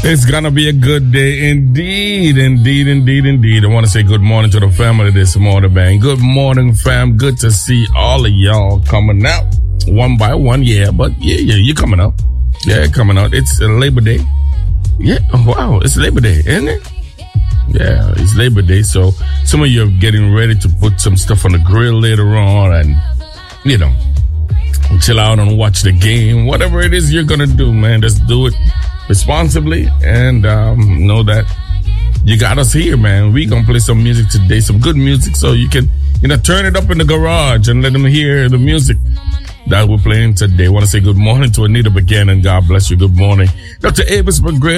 It's gonna be a good day indeed. I want to say good morning to the family this morning, man. Good morning, fam. Good to see all of y'all coming out one by one. Yeah, but yeah, you're coming out. Yeah, coming out. It's Labor Day. Yeah, wow, it's Labor Day, isn't it? Yeah, it's Labor Day. So some of you are getting ready to put some stuff on the grill later on, and chill out and watch the game. Whatever it is you're gonna do, man, just do it responsibly, and know that you got us here, man. We gonna play some music today, some good music, so you can turn it up in the garage and let them hear the music that we're playing today. I want to say good morning to Anita Buchanan. God bless you. Good morning, Dr. Avis McGrath.